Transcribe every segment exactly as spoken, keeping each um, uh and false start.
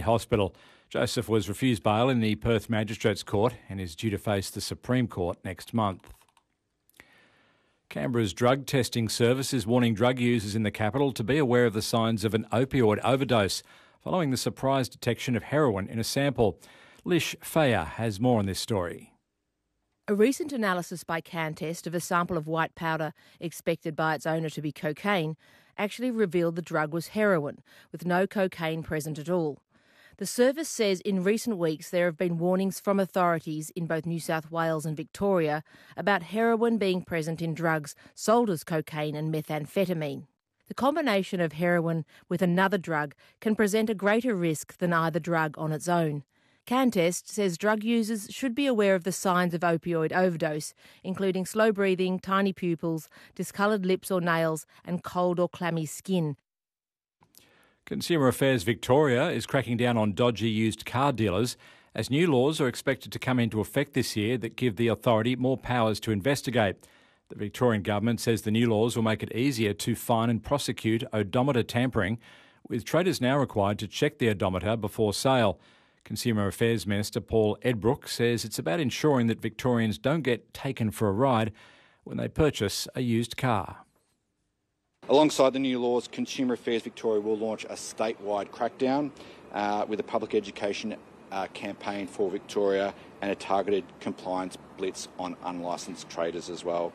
Hospital. Joseph was refused bail in the Perth Magistrates Court and is due to face the Supreme Court next month. Canberra's drug testing service is warning drug users in the capital to be aware of the signs of an opioid overdose following the surprise detection of heroin in a sample. Lish Faya has more on this story. A recent analysis by CanTest of a sample of white powder expected by its owner to be cocaine actually revealed the drug was heroin, with no cocaine present at all. The service says in recent weeks there have been warnings from authorities in both New South Wales and Victoria about heroin being present in drugs sold as cocaine and methamphetamine. The combination of heroin with another drug can present a greater risk than either drug on its own. CanTest says drug users should be aware of the signs of opioid overdose, including slow breathing, tiny pupils, discoloured lips or nails, and cold or clammy skin. Consumer Affairs Victoria is cracking down on dodgy used car dealers as new laws are expected to come into effect this year that give the authority more powers to investigate. The Victorian government says the new laws will make it easier to fine and prosecute odometer tampering, with traders now required to check the odometer before sale. Consumer Affairs Minister Paul Edbrook says it's about ensuring that Victorians don't get taken for a ride when they purchase a used car. Alongside the new laws, Consumer Affairs Victoria will launch a statewide crackdown uh, with a public education uh, campaign for Victoria and a targeted compliance blitz on unlicensed traders as well.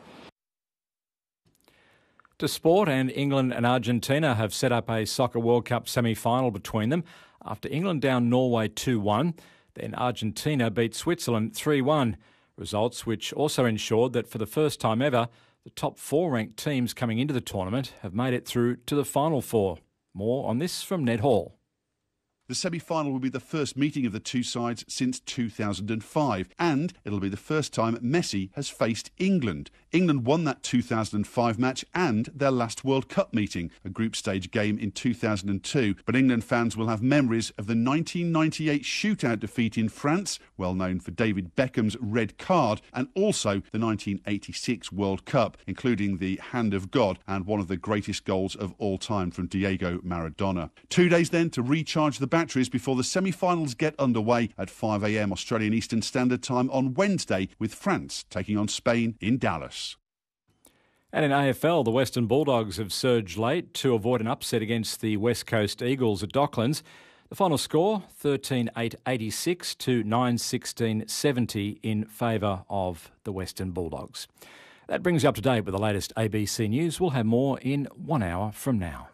To sport, and England and Argentina have set up a Soccer World Cup semi-final between them after England downed Norway two one. Then Argentina beat Switzerland three one, results which also ensured that for the first time ever, the top four ranked teams coming into the tournament have made it through to the final four. More on this from Ned Hall. The semi-final will be the first meeting of the two sides since two thousand five, and it'll be the first time Messi has faced England. England won that two thousand five match and their last World Cup meeting, a group stage game in two thousand two. But England fans will have memories of the nineteen ninety-eight shootout defeat in France, well known for David Beckham's red card, and also the nineteen eighty-six World Cup, including the Hand of God and one of the greatest goals of all time from Diego Maradona. Two days then to recharge the batteries before the semi-finals get underway at five a m Australian Eastern Standard Time on Wednesday, with France taking on Spain in Dallas. And in A F L, the Western Bulldogs have surged late to avoid an upset against the West Coast Eagles at Docklands. The final score, thirteen eight eighty-six to nine sixteen seventy in favour of the Western Bulldogs. That brings you up to date with the latest A B C News. We'll have more in one hour from now.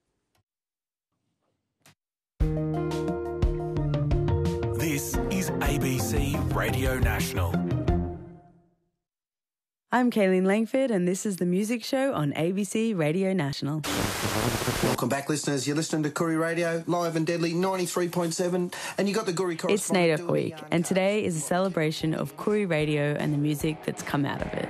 This is A B C Radio National. I'm Kayleen Langford and this is The Music Show on A B C Radio National. Welcome back, listeners. You're listening to Koori Radio, live and deadly, ninety-three point seven, and you got the Koori correspondent. It's NAIDOC Week, and today is a celebration of Koori Radio and the music that's come out of it.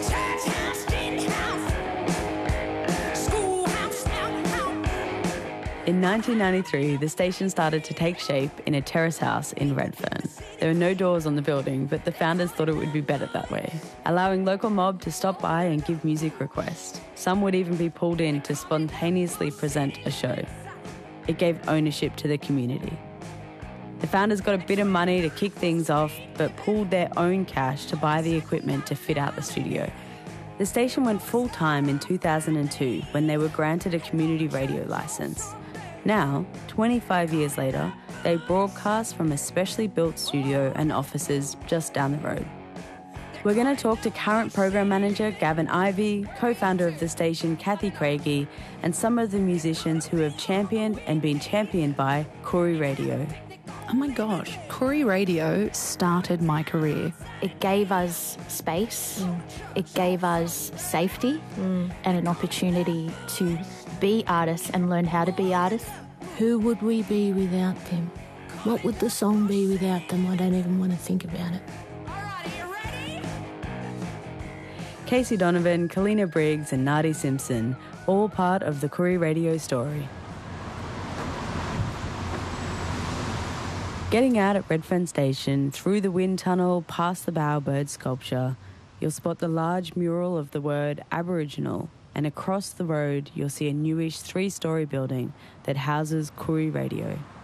In nineteen ninety-three, the station started to take shape in a terrace house in Redfern. There were no doors on the building, but the founders thought it would be better that way, allowing local mob to stop by and give music requests. Some would even be pulled in to spontaneously present a show. It gave ownership to the community. The founders got a bit of money to kick things off, but pooled their own cash to buy the equipment to fit out the studio. The station went full-time in two thousand two when they were granted a community radio licence. Now, twenty-five years later, they broadcast from a specially built studio and offices just down the road. We're going to talk to current program manager Gavin Ivey, co-founder of the station Kathy Craigie, and some of the musicians who have championed and been championed by Koori Radio. Oh my gosh, Koori Radio started my career. It gave us space, mm. it gave us safety mm. and an opportunity to be artists and learn how to be artists. Who would we be without them? What would the song be without them? I don't even want to think about it. Casey Donovan, Kalina Briggs and Nadi Simpson, all part of the Koori Radio story. Getting out at Redfern Station, through the wind tunnel, past the bowerbird sculpture, you'll spot the large mural of the word Aboriginal, and across the road you'll see a newish three-storey building that houses Koori Radio.